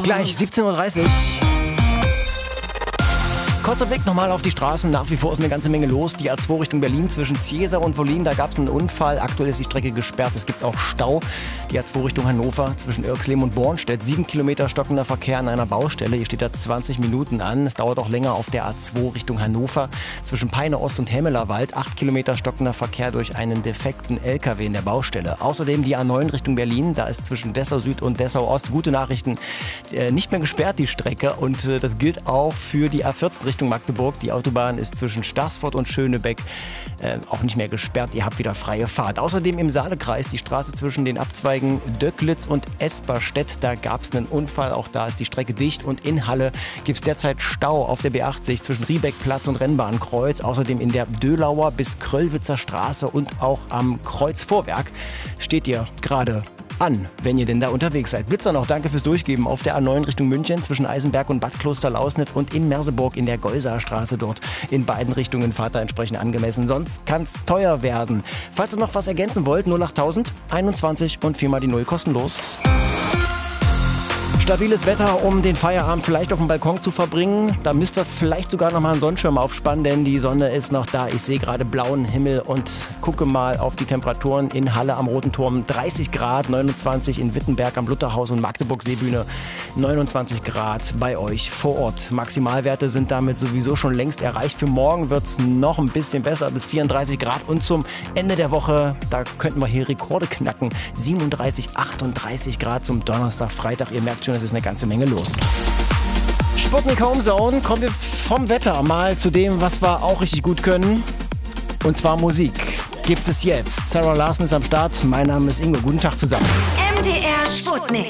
Gleich 17:30 Uhr. Kurzer Blick nochmal auf die Straßen. Nach wie vor ist eine ganze Menge los. Die A2 Richtung Berlin zwischen Ziesar und Wollin, da gab es einen Unfall. Aktuell ist die Strecke gesperrt. Es gibt auch Stau. Die A2 Richtung Hannover zwischen Irxleben und Bornstedt. 7 Kilometer stockender Verkehr an einer Baustelle. Hier steht da 20 Minuten an. Es dauert auch länger auf der A2 Richtung Hannover zwischen Peine Ost und Hemmelerwald. 8 Kilometer stockender Verkehr durch einen defekten LKW in der Baustelle. Außerdem die A9 Richtung Berlin. Da ist zwischen Dessau Süd und Dessau Ost, gute Nachrichten, nicht mehr gesperrt die Strecke. Und das gilt auch für die A14 Richtung Magdeburg. Die Autobahn ist zwischen Starsfurt und Schönebeck auch nicht mehr gesperrt. Ihr habt wieder freie Fahrt. Außerdem im Saalekreis die Straße zwischen den Abzweigen Döcklitz und Esperstedt. Da gab es einen Unfall. Auch da ist die Strecke dicht. Und in Halle gibt es derzeit Stau auf der B80 zwischen Riebeckplatz und Rennbahnkreuz. Außerdem in der Dölauer bis Kröllwitzer Straße und auch am Kreuzvorwerk steht ihr gerade an, wenn ihr denn da unterwegs seid. Blitzer noch, danke fürs Durchgeben auf der A9 Richtung München zwischen Eisenberg und Bad Kloster-Lausnitz und in Merseburg in der Geusarstraße dort. In beiden Richtungen fahrt ihr entsprechend angemessen, sonst kann es teuer werden. Falls ihr noch was ergänzen wollt, 08000 21 und 4 mal die 0 kostenlos. Stabiles Wetter, um den Feierabend vielleicht auf dem Balkon zu verbringen. Da müsst ihr vielleicht sogar noch mal einen Sonnenschirm aufspannen, denn die Sonne ist noch da. Ich sehe gerade blauen Himmel und gucke mal auf die Temperaturen in Halle am Roten Turm. 30 Grad, 29 in Wittenberg am Lutherhaus und Magdeburg Seebühne. 29 Grad bei euch vor Ort. Maximalwerte sind damit sowieso schon längst erreicht. Für morgen wird es noch ein bisschen besser, bis 34 Grad. Und zum Ende der Woche, da könnten wir hier Rekorde knacken. 37, 38 Grad zum Donnerstag, Freitag. Ihr merkt schon, es ist eine ganze Menge los. Sputnik Homezone, kommen wir vom Wetter mal zu dem, was wir auch richtig gut können. Und zwar Musik gibt es jetzt. Sarah Larson ist am Start. Mein Name ist Ingo. Guten Tag zusammen. MDR Sputnik.